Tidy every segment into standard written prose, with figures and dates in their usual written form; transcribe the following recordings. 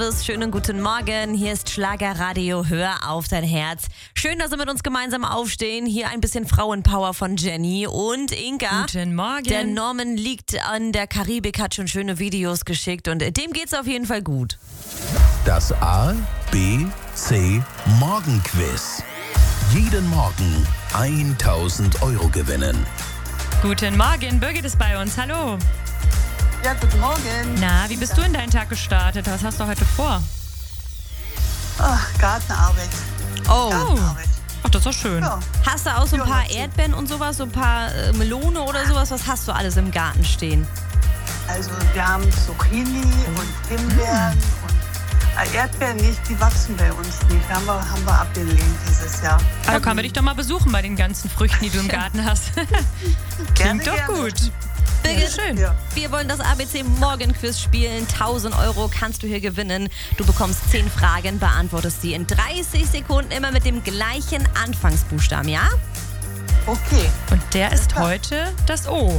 bist. Schönen guten Morgen. Hier ist Schlagerradio. Hör auf dein Herz. Schön, dass wir mit uns gemeinsam aufstehen. Hier ein bisschen Frauenpower von Jenny und Inka. Guten Morgen. Der Norman liegt an der Karibik, hat schon schöne Videos geschickt und dem geht's auf jeden Fall gut. Das A, B, C Morgenquiz. Jeden Morgen 1000 Euro gewinnen. Guten Morgen, Birgit ist bei uns. Hallo. Ja, guten Morgen. Na, wie bist du in deinen Tag gestartet? Was hast du heute vor? Ach, Gartenarbeit. Oh, Gartenarbeit. Ach, das ist doch schön. Ja. hast du auch so ein Ja, paar natürlich. Erdbeeren und sowas, so ein paar Melone oder sowas? Was hast du alles im Garten stehen? Also wir haben Zucchini und Himbeeren und Erdbeeren nicht, die wachsen bei uns nicht. Haben wir abgelehnt dieses Jahr. Also können wir dich doch mal besuchen bei den ganzen Früchten, die du im Garten hast. Klingt doch gerne. gut. Birgit, Schön. Ja. wir wollen das ABC Morgenquiz spielen. 1000 Euro kannst du hier gewinnen. Du bekommst 10 Fragen, beantwortest sie in 30 Sekunden immer mit dem gleichen Anfangsbuchstaben, ja? Okay. Und der ist klar. heute das O.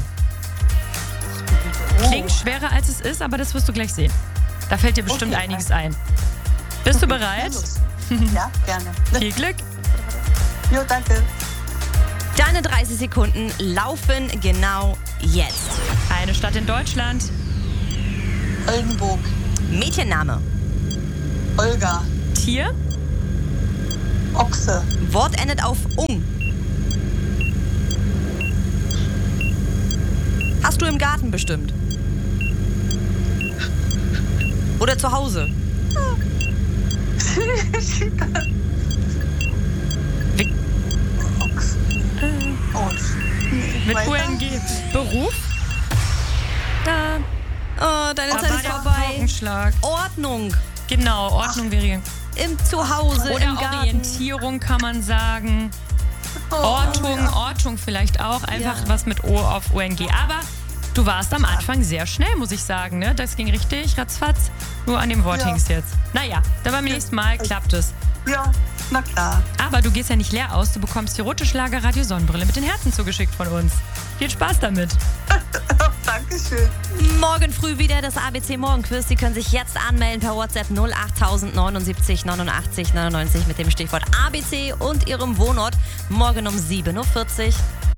Oh. Klingt schwerer als es ist, aber das wirst du gleich sehen. Da fällt dir bestimmt Okay. einiges ein. Bist du bereit? Ja, gerne. Viel Glück. Jo, danke. Deine 30 Sekunden laufen genau jetzt. Eine Stadt in Deutschland. Oldenburg. Mädchenname, Olga. Tier. Ochse. Wort endet auf ung. Hast du im Garten bestimmt? Oder zu Hause? Ochse. Und Mit weiter? UNG. Beruf. Da. Oh, deine Da Zeit war ist der vorbei. Paukenschlag. Ordnung. Genau, Ordnung wäre. Im Zuhause, Oder im Garten. Orientierung kann man sagen. Ortung vielleicht auch. Einfach Ja. was mit O auf ONG. Aber du warst am Anfang sehr schnell, muss ich sagen. Ne? Das ging richtig ratzfatz. Nur an dem Wort Ja. hingst jetzt. Naja, dann beim nächsten Mal klappt es. Ja, na klar. Aber du gehst ja nicht leer aus. Du bekommst die rote Schlagerradio Sonnenbrille mit den Herzen zugeschickt von uns. Viel Spaß damit. Dankeschön. Morgen früh wieder das ABC Morgenquiz. Sie können sich jetzt anmelden per WhatsApp 08079 89 99 mit dem Stichwort ABC und Ihrem Wohnort. Morgen um 7.40 Uhr.